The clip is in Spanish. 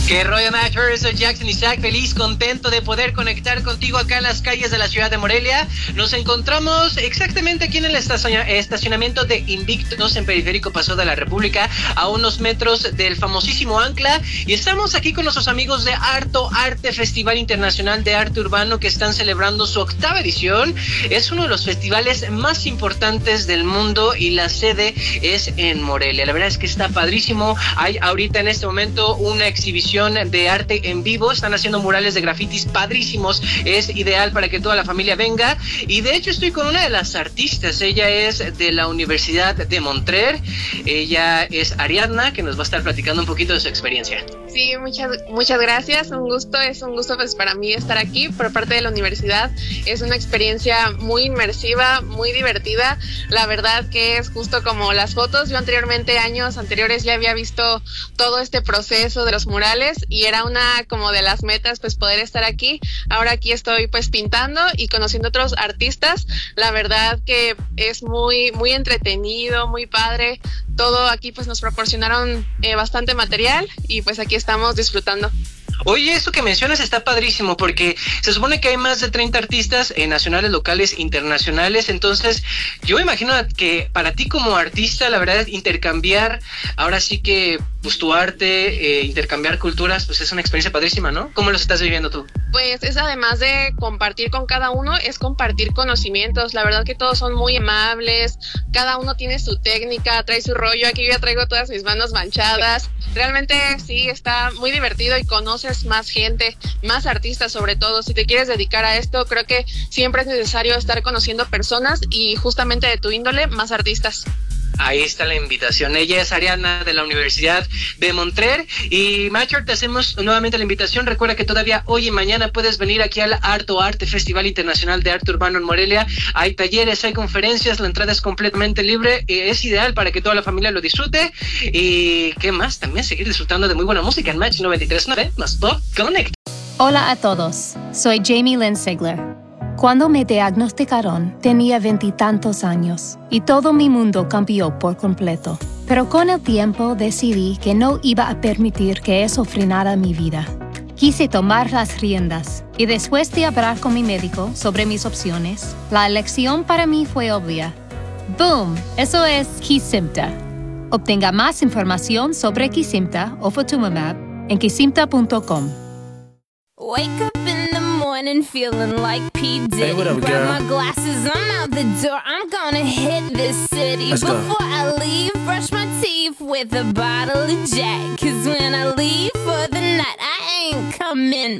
¿Qué rollo, Matchers? Soy Jackson Isaac, feliz, contento de poder conectar contigo acá en las calles de la ciudad de Morelia. Nos encontramos exactamente aquí en el estacionamiento de Invictus en Periférico Paso de la República, a unos metros del famosísimo Ancla, y estamos aquí con nuestros amigos de Harto Arte, Festival Internacional de Arte Urbano, que están celebrando su 8ª edición. Es uno de los festivales más importantes del mundo y la sede es en Morelia. La verdad es que está padrísimo. Hay ahorita en este momento una exhibición de arte en vivo, están haciendo murales de grafitis padrísimos, es ideal para que toda la familia venga. Y de hecho estoy con una de las artistas, ella es de la Universidad de Montreal, ella es Ariadna, que nos va a estar platicando un poquito de su experiencia. Sí, muchas gracias, es un gusto pues para mí estar aquí por parte de la universidad. Es una experiencia muy inmersiva, muy divertida, la verdad que es justo como las fotos. Yo anteriormente, años anteriores, ya había visto todo este proceso de los murales y era una como de las metas pues poder estar aquí. Ahora aquí estoy pues pintando y conociendo otros artistas. La verdad que es muy entretenido, muy padre. Todo aquí pues nos proporcionaron bastante material y pues aquí estamos disfrutando. Oye, eso que mencionas está padrísimo porque se supone que hay más de 30 artistas nacionales, locales, internacionales. Entonces yo imagino que para ti como artista, la verdad, intercambiar ahora sí que pues tu arte, intercambiar culturas, pues es una experiencia padrísima, ¿no? ¿Cómo lo estás viviendo tú? Pues es, además de compartir con cada uno, es compartir conocimientos. La verdad que todos son muy amables, cada uno tiene su técnica, trae su rollo. Aquí yo ya traigo todas mis manos manchadas. Realmente sí, está muy divertido y conoces más gente, más artistas sobre todo. Si te quieres dedicar a esto, creo que siempre es necesario estar conociendo personas y justamente de tu índole, más artistas. Ahí está la invitación. Ella es Ariadna de la Universidad de Montreal. Y Matcher, te hacemos nuevamente la invitación. Recuerda que todavía hoy y mañana puedes venir aquí al Harto Arte, Festival Internacional de Arte Urbano en Morelia. Hay talleres, hay conferencias, la entrada es completamente libre. Es ideal para que toda la familia lo disfrute. Y qué más, también seguir disfrutando de muy buena música en Match 93.9 más Top Connect. Hola a todos, soy Jamie Lynn Sigler. Cuando me diagnosticaron, tenía 20 y tantos años y todo mi mundo cambió por completo. Pero con el tiempo decidí que no iba a permitir que eso frenara mi vida. Quise tomar las riendas y después de hablar con mi médico sobre mis opciones, la elección para mí fue obvia. ¡Boom! Eso es Kesimpta. Obtenga más información sobre Kesimpta o Ofatumumab en kesimpta.com. Wake up in the morning feeling like P. Diddy. Hey, what up, Grab girl? my glasses, I'm out the door. I'm gonna hit this city. Let's go. Before I leave, brush my teeth with a bottle of Jack. 'Cause when I leave for the night, I ain't coming